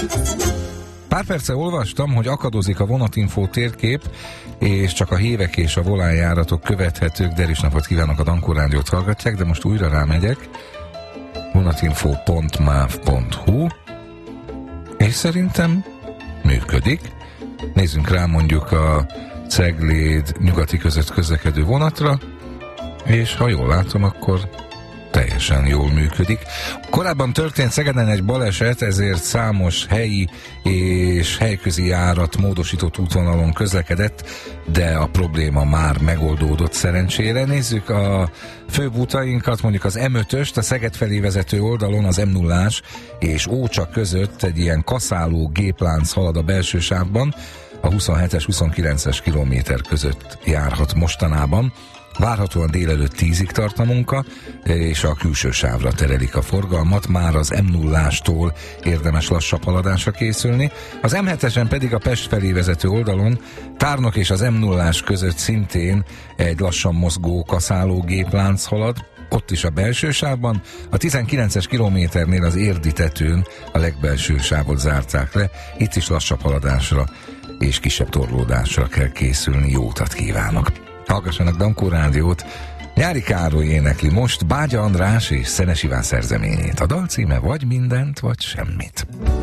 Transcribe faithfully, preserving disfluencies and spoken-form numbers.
Pár perce olvastam, hogy akadozik a vonatinfó térkép, és csak a hévek és a volánjáratok követhetők. Derűs napot kívánok, a Dankó Rádiót hallgatják, de most újra rámegyek. vonatinfo pont máv pont hu, és szerintem működik. Nézzünk rá mondjuk a Cegléd nyugati között közlekedő vonatra, és ha jól látom, akkor teljesen jól működik. Korábban történt Szegeden egy baleset, ezért számos helyi és helyközi járat módosított útvonalon közlekedett, de a probléma már megoldódott szerencsére. Nézzük a főbb utainkat, mondjuk az em ötöst, a Szeged felé vezető oldalon az em nullás és Ócsa között egy ilyen kaszáló géplánc halad a belső sávban, a huszonhetes huszonkilences kilométer között járhat mostanában. Várhatóan délelőtt tízig tart a munka, és a külső sávra terelik a forgalmat, már az em nullástól érdemes lassabb haladásra készülni. Az em hetesen pedig a Pest felé vezető oldalon Tárnok és az em nullás között szintén egy lassan mozgó kaszáló géplánc halad, ott is a belső sávban, a tizenkilences kilométernél az Érdi tetőn a legbelső sávot zárták le, itt is lassabb haladásra és kisebb torlódásra kell készülni. Jó utat kívánok! Hallgassanak Dankó Rádiót. Nyári Károly énekli most Bágya András és Szenes Iván szerzeményét. A dal címe Vagy mindent, vagy semmit.